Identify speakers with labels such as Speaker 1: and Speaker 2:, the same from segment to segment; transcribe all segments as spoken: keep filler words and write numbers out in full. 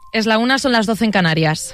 Speaker 1: Es la una, son las doce en Canarias.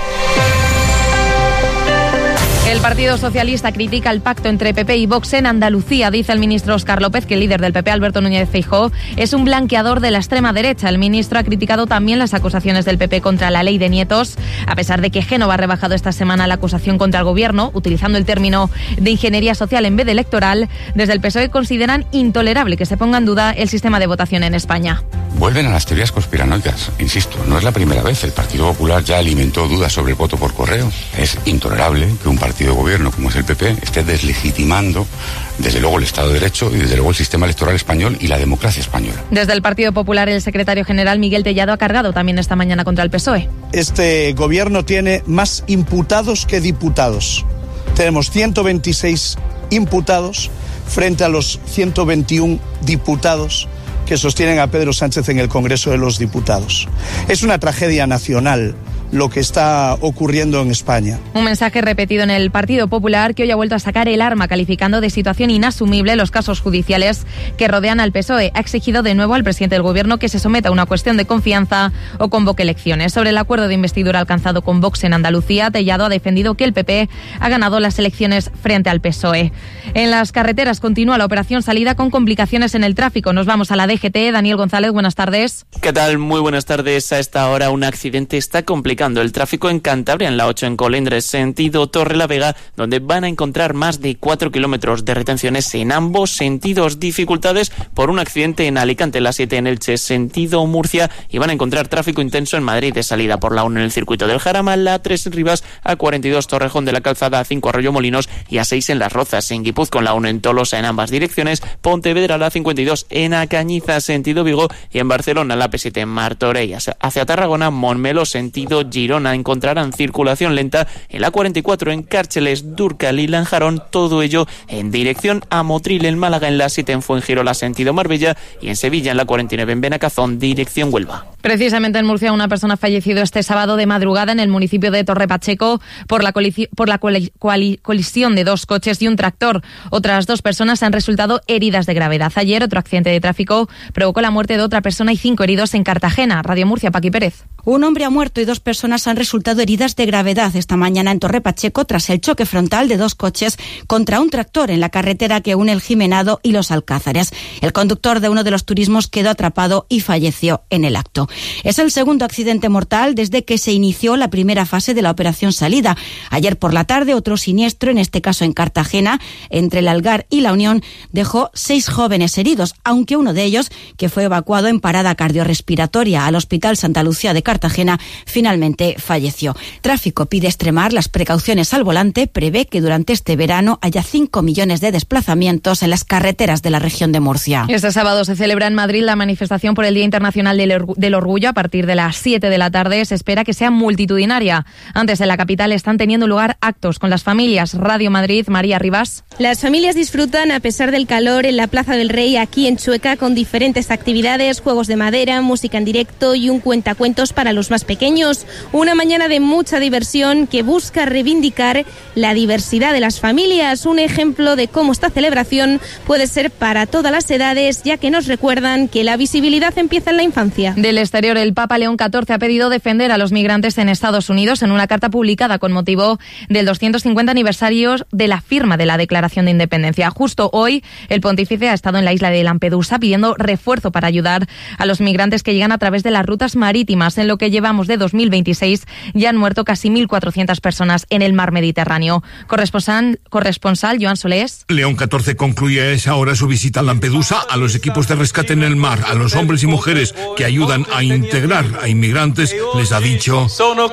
Speaker 1: El Partido Socialista critica el pacto entre P P y Vox en Andalucía. Dice el ministro Óscar López que el líder del P P, Alberto Núñez Feijóo, es un blanqueador de la extrema derecha. El ministro ha criticado también las acusaciones del P P contra la ley de nietos, a pesar de que Génova ha rebajado esta semana la acusación contra el gobierno, utilizando el término de ingeniería social en vez de electoral. Desde el P S O E consideran intolerable que se ponga en duda el sistema de votación en España.
Speaker 2: Vuelven a las teorías conspiranoicas. Insisto, no es la primera vez. El Partido Popular ya alimentó dudas sobre el voto por correo. Es intolerable que un partido de gobierno como es el P P esté deslegitimando desde luego el Estado de Derecho y desde luego el sistema electoral español y la democracia española.
Speaker 1: Desde el Partido Popular, el secretario general Miguel Tellado ha cargado también esta mañana contra el P S O E.
Speaker 3: Este gobierno tiene más imputados que diputados. Tenemos ciento veintiséis imputados frente a los ciento veintiuno diputados que sostienen a Pedro Sánchez en el Congreso de los Diputados. Es una tragedia nacional lo que está ocurriendo en España.
Speaker 1: Un mensaje repetido en el Partido Popular, que hoy ha vuelto a sacar el arma, calificando de situación inasumible los casos judiciales que rodean al P S O E. Ha exigido de nuevo al presidente del Gobierno que se someta a una cuestión de confianza o convoque elecciones. Sobre el acuerdo de investidura alcanzado con Vox en Andalucía, Tellado ha defendido que el P P ha ganado las elecciones frente al P S O E. En las carreteras continúa la operación salida con complicaciones en el tráfico. Nos vamos a la D G T. Daniel González, buenas tardes.
Speaker 4: ¿Qué tal? Muy buenas tardes. A esta hora un accidente está complicando el tráfico en Cantabria, en la ocho en Colindres, sentido Torrelavega, donde van a encontrar más de cuatro kilómetros de retenciones en ambos sentidos. Dificultades por un accidente en Alicante, la siete en Elche, sentido Murcia, y van a encontrar tráfico intenso en Madrid de salida por la uno en el circuito del Jarama, la tres en Rivas, a cuarenta y dos Torrejón de la Calzada, a cinco Arroyomolinos y a seis en Las Rozas, en Guipúzcoa, la uno en Tolosa en ambas direcciones, Pontevedra, la cincuenta y dos en Acañiza, sentido Vigo, y en Barcelona, la P siete en Martorell hacia Tarragona, Montmeló, sentido Girona, encontrarán circulación lenta en la cuarenta y cuatro en Cárceles, Dúrcal y Lanjarón, todo ello en dirección a Motril, en Málaga, en la siete en Fuengirola, sentido Marbella, y en Sevilla, en la cuarenta y nueve en Benacazón, dirección Huelva.
Speaker 1: Precisamente en Murcia, una persona ha fallecido este sábado de madrugada en el municipio de Torre Pacheco por la, colisi- por la coli- coli- colisión de dos coches y un tractor. Otras dos personas han resultado heridas de gravedad. Ayer, otro accidente de tráfico provocó la muerte de otra persona y cinco heridos en Cartagena. Radio Murcia, Paqui Pérez.
Speaker 5: Un hombre ha muerto y dos personas han resultado heridas de gravedad esta mañana en Torre Pacheco tras el choque frontal de dos coches contra un tractor en la carretera que une el Jimenado y los Alcázares. El conductor de uno de los turismos quedó atrapado y falleció en el acto. Es el segundo accidente mortal desde que se inició la primera fase de la operación salida. Ayer por la tarde, otro siniestro, en este caso en Cartagena, entre el Algar y la Unión, dejó seis jóvenes heridos, aunque uno de ellos, que fue evacuado en parada cardiorrespiratoria al Hospital Santa Lucía de Cartagena, finalmente falleció. Tráfico pide extremar las precauciones al volante, prevé que durante este verano haya cinco millones de desplazamientos en las carreteras de la región de Murcia.
Speaker 1: Este sábado se celebra en Madrid la manifestación por el Día Internacional del, Orgu- del Orgullo. A partir de las siete de la tarde se espera que sea multitudinaria. Antes, en la capital están teniendo lugar actos con las familias. Radio Madrid, María Rivas.
Speaker 6: Las familias disfrutan, a pesar del calor, en la Plaza del Rey, aquí en Chueca, con diferentes actividades, juegos de madera, música en directo y un cuentacuentos para los más pequeños. Una mañana de mucha diversión que busca reivindicar la diversidad de las familias. Un ejemplo de cómo esta celebración puede ser para todas las edades, ya que nos recuerdan que la visibilidad empieza en la infancia.
Speaker 1: Del exterior, el Papa León catorce ha pedido defender a los migrantes en Estados Unidos en una carta publicada con motivo del doscientos cincuenta aniversario de la firma de la Declaración de Independencia. Justo hoy, el pontífice ha estado en la isla de Lampedusa pidiendo refuerzo para ayudar a los migrantes que llegan a través de las rutas marítimas. En lo que llevamos de dos mil veintiséis, ya han muerto casi mil cuatrocientas personas en el mar Mediterráneo. Corresponsal, corresponsal Joan Solés.
Speaker 7: León catorce concluye a esa hora su visita a Lampedusa, a los equipos de rescate en el mar, a los hombres y mujeres que ayudan a integrar a inmigrantes. Les ha dicho: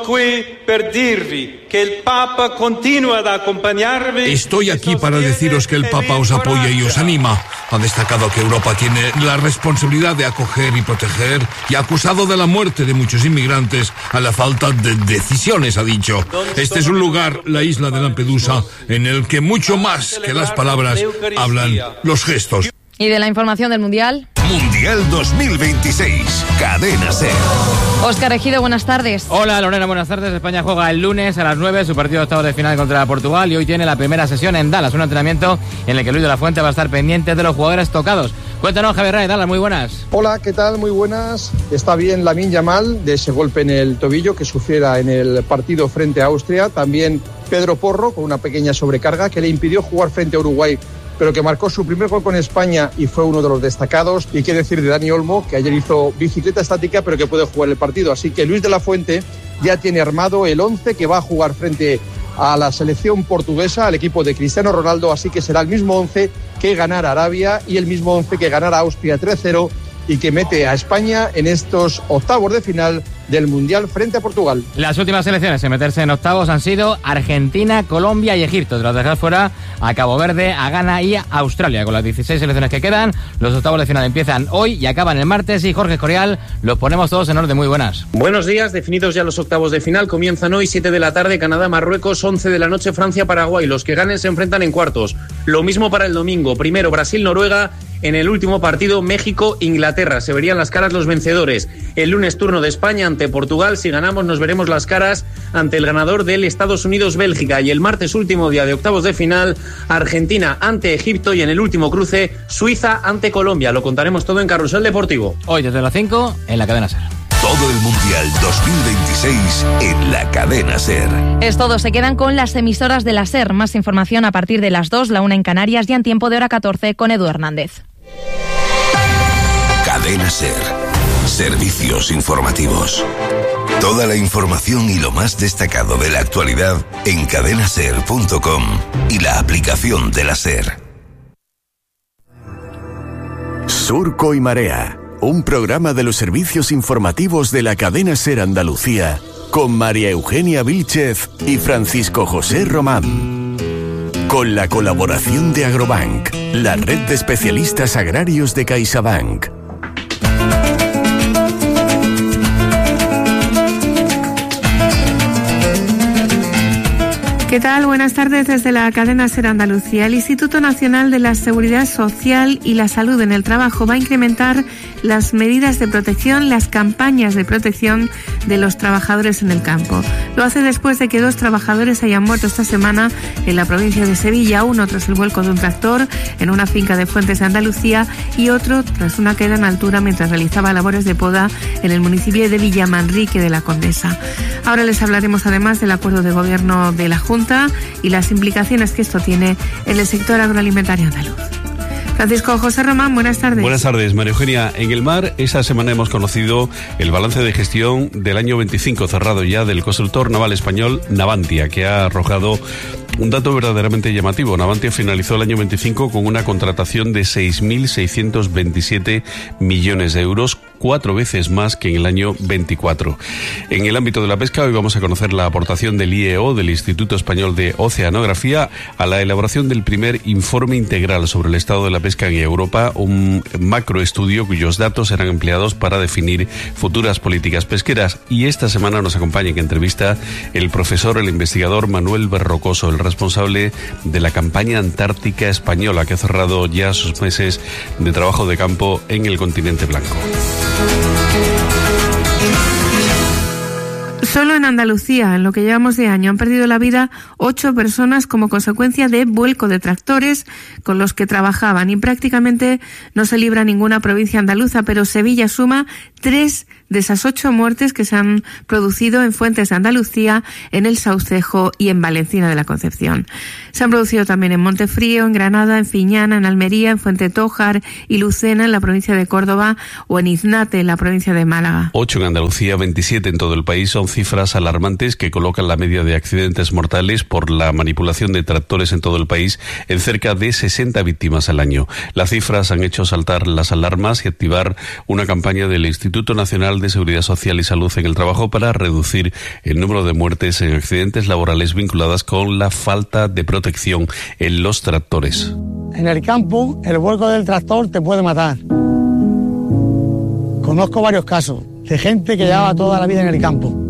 Speaker 7: estoy aquí para deciros que el Papa os apoya y os anima. Ha destacado que Europa tiene la responsabilidad de acoger y proteger, y ha acusado de la muerte de muchos inmigrantes a la falta de decisiones, ha dicho. Este es un lugar, la isla de Lampedusa, en el que mucho más que las palabras hablan los gestos.
Speaker 1: Y de la información del Mundial.
Speaker 8: Mundial dos mil veintiséis, Cadena SER.
Speaker 1: Óscar Ejido, buenas tardes.
Speaker 9: Hola Lorena, buenas tardes. España juega el lunes a las nueve su partido de octavos de final contra Portugal y hoy tiene la primera sesión en Dallas, un entrenamiento en el que Luis de la Fuente va a estar pendiente de los jugadores tocados. Cuéntanos, Javier Raez, Dallas, muy buenas.
Speaker 10: Hola, ¿qué tal? Muy buenas. Está bien Lamine Yamal de ese golpe en el tobillo que sufriera en el partido frente a Austria. También Pedro Porro con una pequeña sobrecarga que le impidió jugar frente a Uruguay, pero que marcó su primer gol con España y fue uno de los destacados. Y qué decir de Dani Olmo, que ayer hizo bicicleta estática, pero que puede jugar el partido. Así que Luis de la Fuente ya tiene armado el once que va a jugar frente a la selección portuguesa, al equipo de Cristiano Ronaldo, así que será el mismo once que ganara Arabia y el mismo once que ganara Austria tres cero y que mete a España en estos octavos de final del Mundial frente a Portugal.
Speaker 9: Las últimas selecciones en meterse en octavos han sido Argentina, Colombia y Egipto. Tras dejar fuera a Cabo Verde, a Ghana y a Australia. Con las dieciséis selecciones que quedan, los octavos de final empiezan hoy y acaban el martes. Y Jorge Escorial, los ponemos todos en orden. Muy buenas.
Speaker 11: Buenos días, definidos ya los octavos de final. Comienzan hoy, siete de la tarde, Canadá, Marruecos, once de la noche, Francia, Paraguay. Los que ganen se enfrentan en cuartos. Lo mismo para el domingo. Primero Brasil, Noruega. En el último partido, México, Inglaterra. Se verían las caras los vencedores. El lunes, turno de España ante Portugal. Si ganamos, nos veremos las caras ante el ganador del Estados Unidos-Bélgica. Y el martes, último día de octavos de final, Argentina ante Egipto. Y en el último cruce, Suiza ante Colombia. Lo contaremos todo en Carrusel Deportivo.
Speaker 9: Hoy desde las cinco en la cadena SER.
Speaker 8: Todo el Mundial dos mil veintiséis en la cadena SER.
Speaker 1: Es todo, se quedan con las emisoras de la SER. Más información a partir de las dos, la una en Canarias y en tiempo de hora catorce con Edu Hernández.
Speaker 8: Cadena SER. Servicios informativos. Toda la información y lo más destacado de la actualidad en cadena ser punto com y la aplicación de la SER. Surco y Marea, un programa de los servicios informativos de la cadena SER Andalucía, con María Eugenia Vílchez y Francisco José Román. Con la colaboración de Agrobank, la red de especialistas agrarios de CaixaBank.
Speaker 12: ¿Qué tal? Buenas tardes desde la cadena SER Andalucía. El Instituto Nacional de la Seguridad Social y la Salud en el Trabajo va a incrementar las medidas de protección, las campañas de protección de los trabajadores en el campo. Lo hace después de que dos trabajadores hayan muerto esta semana en la provincia de Sevilla, uno tras el vuelco de un tractor en una finca de Fuentes de Andalucía y otro tras una caída en altura mientras realizaba labores de poda en el municipio de Villamanrique de la Condesa. Ahora les hablaremos además del acuerdo de gobierno de la Junta y las implicaciones que esto tiene en el sector agroalimentario andaluz. Francisco José Román, buenas tardes.
Speaker 13: Buenas tardes, María Eugenia. En el mar, esta semana hemos conocido el balance de gestión del año veinticinco, cerrado ya, del constructor naval español Navantia, que ha arrojado un dato verdaderamente llamativo. Navantia finalizó el año veinticinco con una contratación de seis mil seiscientos veintisiete millones de euros, cuatro veces más que en el año veinticuatro. En el ámbito de la pesca, hoy vamos a conocer la aportación del I E O, del Instituto Español de Oceanografía, a la elaboración del primer informe integral sobre el estado de la pesca en Europa, un macroestudio cuyos datos serán empleados para definir futuras políticas pesqueras. Y esta semana nos acompaña en entrevista el profesor, el investigador Manuel Berrocoso, el responsable de la campaña antártica española, que ha cerrado ya sus meses de trabajo de campo en el continente blanco.
Speaker 12: Solo en Andalucía, en lo que llevamos de año, han perdido la vida ocho personas como consecuencia de vuelco de tractores con los que trabajaban, y prácticamente no se libra ninguna provincia andaluza, pero Sevilla suma tres de esas ocho muertes que se han producido en Fuentes de Andalucía, en El Saucejo y en Valencina de la Concepción. Se han producido también en Montefrío, en Granada, en Fiñana, en Almería, en Fuente Tójar y Lucena, en la provincia de Córdoba, o en Iznate, en la provincia de Málaga.
Speaker 13: Ocho en Andalucía, veintisiete en todo el país. Son cifras alarmantes que colocan la media de accidentes mortales por la manipulación de tractores en todo el país en cerca de sesenta víctimas al año. Las cifras han hecho saltar las alarmas y activar una campaña del Instituto Nacional de Seguridad Social y Salud en el Trabajo para reducir el número de muertes en accidentes laborales vinculadas con la falta de protección en los tractores.
Speaker 14: En el campo, el vuelco del tractor te puede matar. Conozco varios casos de gente que llevaba toda la vida en el campo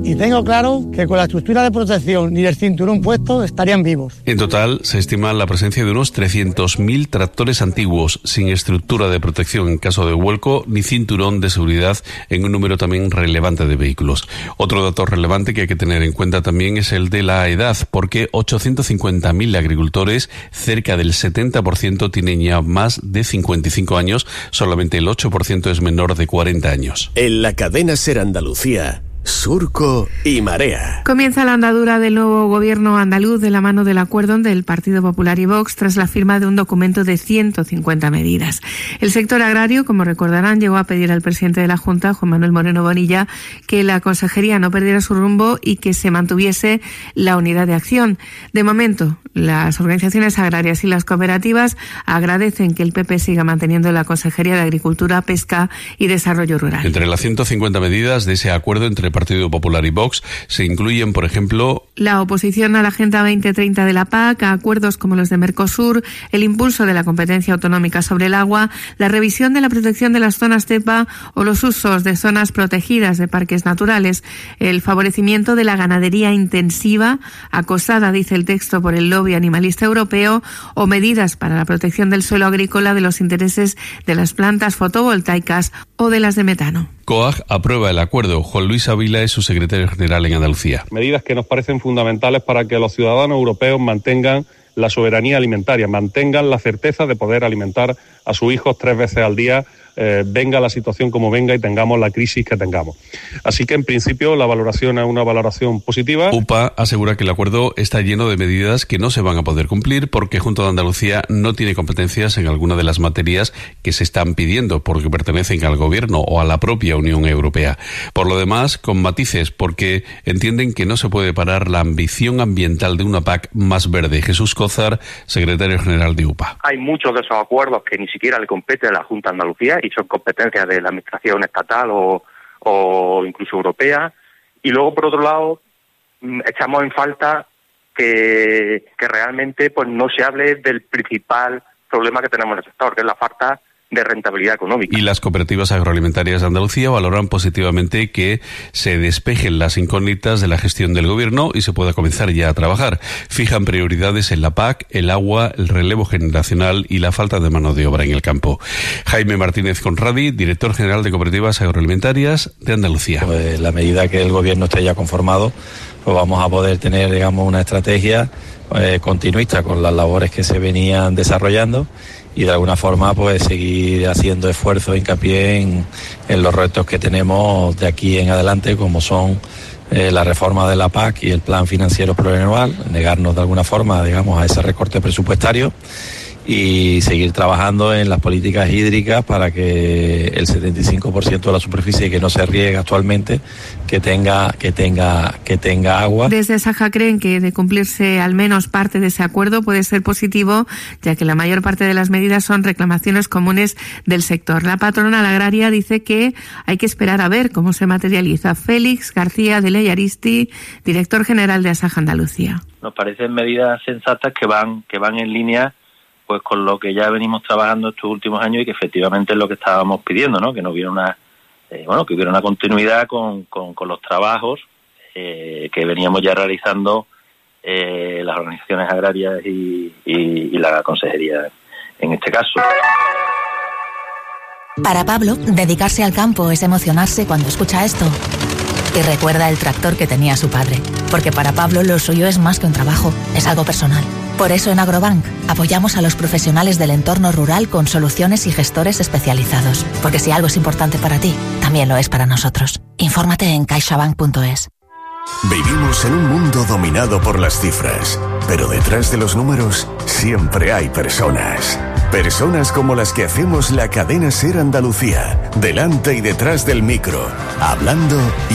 Speaker 14: y tengo claro que con la estructura de protección y el cinturón puesto estarían vivos.
Speaker 13: En total, se estima la presencia de unos trescientos mil tractores antiguos sin estructura de protección en caso de vuelco ni cinturón de seguridad en un número también relevante de vehículos. Otro dato relevante que hay que tener en cuenta también es el de la edad, porque ochocientos cincuenta mil agricultores, cerca del setenta por ciento, tienen ya más de cincuenta y cinco años, solamente el ocho por ciento es menor de cuarenta años.
Speaker 8: En la cadena SER Andalucía, Surco y Marea.
Speaker 12: Comienza la andadura del nuevo gobierno andaluz de la mano del acuerdo del Partido Popular y Vox tras la firma de un documento de ciento cincuenta medidas. El sector agrario, como recordarán, llegó a pedir al presidente de la Junta, Juan Manuel Moreno Bonilla, que la consejería no perdiera su rumbo y que se mantuviese la unidad de acción. De momento, las organizaciones agrarias y las cooperativas agradecen que el P P siga manteniendo la Consejería de Agricultura, Pesca y Desarrollo Rural.
Speaker 13: Entre las ciento cincuenta medidas de ese acuerdo entre Partido Popular y Vox se incluyen, por ejemplo,
Speaker 12: la oposición a la Agenda veinte treinta de la P A C, a acuerdos como los de Mercosur, el impulso de la competencia autonómica sobre el agua, la revisión de la protección de las zonas TEPA o los usos de zonas protegidas de parques naturales, el favorecimiento de la ganadería intensiva, acosada, dice el texto, por el lobby animalista europeo, o medidas para la protección del suelo agrícola de los intereses de las plantas fotovoltaicas o de las de metano.
Speaker 13: COAG aprueba el acuerdo. Juan Luis Ávila es su secretario general en Andalucía.
Speaker 15: Medidas que nos parecen fundamentales para que los ciudadanos europeos mantengan la soberanía alimentaria, mantengan la certeza de poder alimentar a sus hijos tres veces al día, eh, venga la situación como venga y tengamos la crisis que tengamos. Así que, en principio, la valoración es una valoración positiva.
Speaker 13: U P A asegura que el acuerdo está lleno de medidas que no se van a poder cumplir porque Junta de Andalucía no tiene competencias en alguna de las materias que se están pidiendo porque pertenecen al Gobierno o a la propia Unión Europea. Por lo demás, con matices, porque entienden que no se puede parar la ambición ambiental de una P A C más verde. Jesús Cózar, secretario general de U P A.
Speaker 16: Hay muchos de esos acuerdos que ni siquiera le compete a la Junta de Andalucía y son competencias de la administración estatal o, o incluso europea. Y luego, por otro lado, echamos en falta que, que realmente pues no se hable del principal problema que tenemos en el sector, que es la falta de rentabilidad económica.
Speaker 13: Y las cooperativas agroalimentarias de Andalucía valoran positivamente que se despejen las incógnitas de la gestión del Gobierno y se pueda comenzar ya a trabajar. Fijan prioridades en la P A C, el agua, el relevo generacional y la falta de mano de obra en el campo. Jaime Martínez Conradi, director general de Cooperativas Agroalimentarias de Andalucía.
Speaker 17: Pues la medida que el Gobierno esté ya conformado, pues vamos a poder tener, digamos, una estrategia eh, continuista con las labores que se venían desarrollando y de alguna forma pues seguir haciendo esfuerzos, hincapié en, en los retos que tenemos de aquí en adelante, como son eh, la reforma de la P A C y el plan financiero plurianual, negarnos de alguna forma, digamos, a ese recorte presupuestario y seguir trabajando en las políticas hídricas para que el setenta y cinco por ciento de la superficie que no se riega actualmente que tenga que tenga que tenga agua.
Speaker 12: Desde Saja creen que de cumplirse al menos parte de ese acuerdo puede ser positivo, ya que la mayor parte de las medidas son reclamaciones comunes del sector. La patronal agraria dice que hay que esperar a ver cómo se materializa. Félix García de Ley Aristi, director general de Asaja Andalucía.
Speaker 18: Nos parecen medidas sensatas que van que van en línea pues con lo que ya venimos trabajando estos últimos años y que efectivamente es lo que estábamos pidiendo, ¿no? Que no hubiera una eh, bueno que hubiera una continuidad con, con, con los trabajos eh, que veníamos ya realizando eh, las organizaciones agrarias y, y, y la consejería en este caso.
Speaker 19: Para Pablo, dedicarse al campo es emocionarse cuando escucha esto. Y recuerda el tractor que tenía su padre, porque para Pablo lo suyo es más que un trabajo, es algo personal. Por eso en Agrobank apoyamos a los profesionales del entorno rural con soluciones y gestores especializados, porque si algo es importante para ti, también lo es para nosotros. Infórmate en caixabank punto es.
Speaker 8: Vivimos en un mundo dominado por las cifras, pero detrás de los números siempre hay personas. Personas como las que hacemos la cadena SER Andalucía, delante y detrás del micro, hablando y